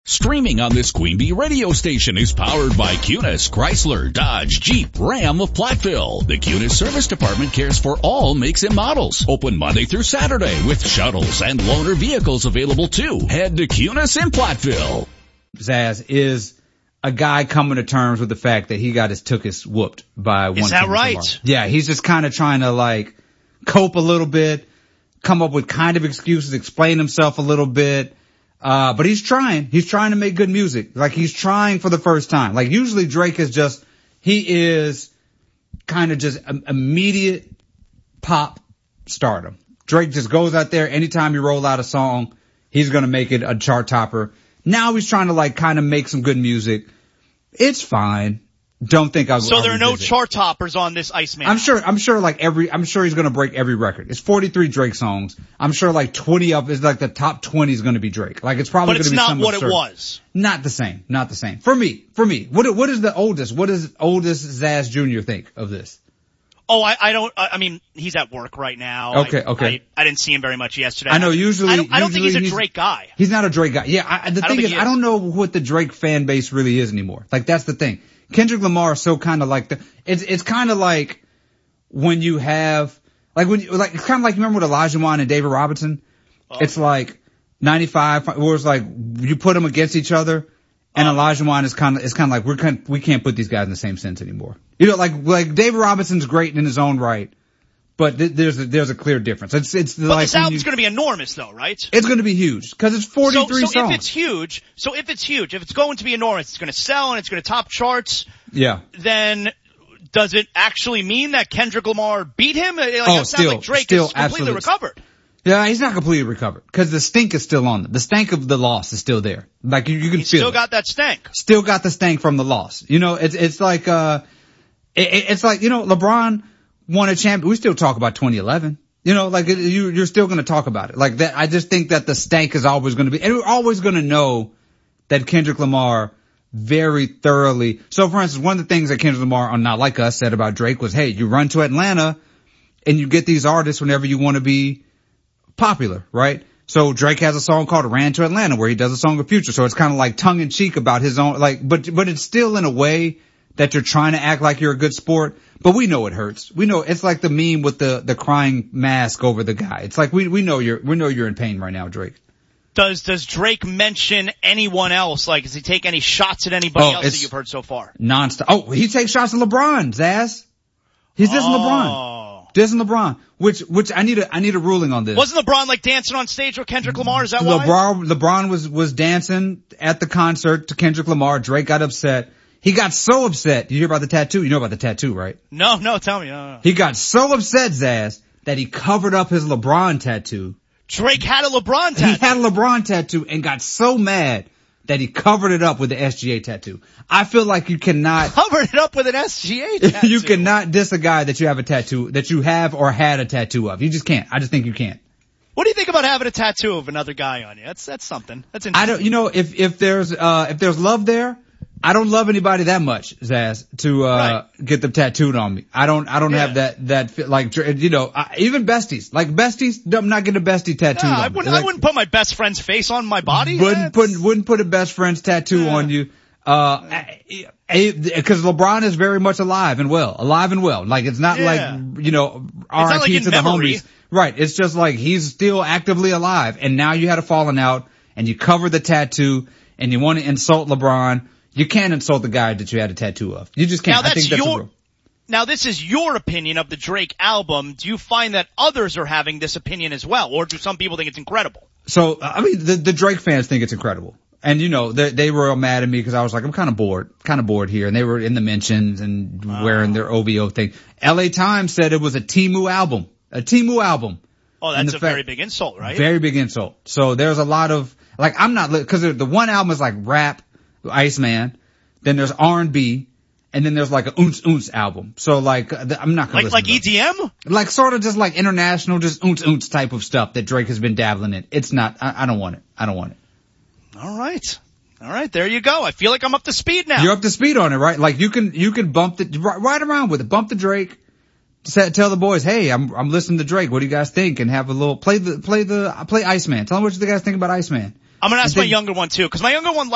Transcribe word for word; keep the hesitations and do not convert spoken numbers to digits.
Streaming on this Queen Bee radio station is powered by Cunis, Chrysler, Dodge, Jeep, Ram of Platteville. The Cunis Service Department cares for all makes and models. Open Monday through Saturday with shuttles and loaner vehicles available too. Head to Cunis in Platteville. Zaz is a guy coming to terms with the fact that he got his tuchus whooped by one. Is that Kendrick right? Lamar. Yeah, he's just kind of trying to like cope a little bit, come up with kind of excuses, explain himself a little bit. Uh, but he's trying. He's trying to make good music. Like he's trying for the first time. Like usually Drake is just, he is kind of just immediate pop stardom. Drake just goes out there. Anytime you roll out a song, he's going to make it a chart topper. Now he's trying to like kind of make some good music. It's fine. Don't think I'll So I'll there are no revisit. chart toppers on this Iceman. I'm sure, I'm sure like every, I'm sure he's going to break every record. It's forty-three Drake songs. I'm sure like twenty of is like the top twenty is going to be Drake. Like it's probably But going it's to be not some what absurd. it was. Not the same. Not the same. For me, for me. What, what is the oldest, what does oldest Zaz Junior think of this? Oh, I, I don't, I I mean, he's at work right now. Okay, I, okay. I, I didn't see him very much yesterday. I know usually, I don't, I don't think he's a usually Drake guy. He's not a Drake guy. Yeah, I, the I don't thing think is, he I is. don't know what the Drake fan base really is anymore. Like that's the thing. Kendrick Lamar is so kind of like the, it's, it's kind of like when you have, like when you, like, it's kind of like, you remember with Elijah Wan and David Robinson? Oh. It's like ninety-five, where it's like, you put them against each other, and Oh. Elijah Wan is kind of, it's kind of like, we're kind, we can't put these guys in the same sense anymore. You know, like, like David Robinson's great in his own right, but th- there's a, there's a clear difference. It's, it's But like, this when album's you- going to be enormous though, right? it's going to be huge, cause it's So, forty-three so songs. if it's huge, so if it's huge, if it's going to be enormous, it's going to sell and it's going to top charts, Yeah. then does it actually mean that Kendrick Lamar beat him? Like, Oh, it sounds still- like Drake still is completely absolute- recovered. Yeah, he's not completely recovered because the stink is still on them. The stank of the loss is still there. Like you, you can He's feel still it. got that stank. Still got the stank from the loss. You know, it's it's like uh, it, it's like you know, LeBron won a champion. We still talk about twenty eleven. You know, like it, you you're still going to talk about it. Like that. I just think that the stank is always going to be, and we're always going to know that Kendrick Lamar very thoroughly. So, for instance, one of the things that Kendrick Lamar on Not Like Us said about Drake was, "Hey, you run to Atlanta, and you get these artists whenever you want to be popular, right?" So Drake has a song called Ran to Atlanta where he does a song with Future. So it's kind of like tongue in cheek about his own, like, but, but it's still in a way that you're trying to act like you're a good sport. But we know it hurts. We know it's like the meme with the, the crying mask over the guy. It's like we, we know you're, we know you're in pain right now, Drake. Does does Drake mention anyone else? Like, does he take any shots at anybody Oh, else it's that you've heard so far? Nonstop. Oh, he takes shots at LeBron, Zaz. He's dissing Oh. LeBron. Dissing LeBron. Which, which I need a, I need a ruling on this. Wasn't LeBron like dancing on stage with Kendrick Lamar? Is that why? LeBron, LeBron was, was dancing at the concert to Kendrick Lamar. Drake got upset. He got so upset. You hear about the tattoo? You know about the tattoo, right? No, no, tell me. No, no. He got so upset, Zaz, that he covered up his LeBron tattoo. Drake had a LeBron He tattoo. had a LeBron tattoo and got so mad that he covered it up with the S G A tattoo. I feel like you cannot, Covered it up with an S G A tattoo. you cannot diss a guy that you have a tattoo, that you have or had a tattoo of. You just can't. I just think you can't. What do you think about having a tattoo of another guy on you? That's that's something. That's interesting. I don't, you know, if, if there's, uh, if there's love there, I don't love anybody that much, Zaz, to, uh, get them tattooed on me. I don't, I don't Yeah. have that, that, fit, like, you know, I, even besties, like besties, I'm not getting a bestie tattooed No, on I me. wouldn't. Like, I wouldn't put my best friend's face on my body. Wouldn't That's- put, wouldn't put a best friend's tattoo Yeah. on you. Uh, because LeBron is very much alive and well, alive and well. Like it's not Yeah. like, you know, R I like P in to the memory. homies. Right. It's just like he's still actively alive and now you had a falling out and you cover the tattoo and you want to insult LeBron. You can't insult the guy that you had a tattoo of. You just can't. Now I think that's that's your. a rule. Now this is your opinion of the Drake album. Do you find that others are having this opinion as well, or do some people think it's incredible? So, I mean, the, the Drake fans think it's incredible. And you know, they, they were all mad at me because I was like, I'm kind of bored, kind of bored here. And they were in the mentions and Wow. wearing their O V O thing. L A Times said it was a Temu album, a Temu album. Oh, And that's the a fact- very big insult, right? Very big insult. So there's a lot of, like, I'm not, cause the one album is like rap, Iceman. Then there's R and B. And then there's like a oons oons album. So like, I'm not gonna Like listen like to E those. D M? Like sort of just like international, just oons oons type of stuff that Drake has been dabbling in. It's not, I, I don't want it. I don't want it. All right. All right, there you go. I feel like I'm up to speed now. You're up to speed on it, right? Like you can, you can bump the, right, right around with it. Bump the Drake. Say, tell the boys, hey, I'm, I'm listening to Drake. What do you guys think? And have a little, play the, play the, play Iceman. Tell them what you guys think about Iceman. I'm gonna ask I think- my younger one too, because my younger one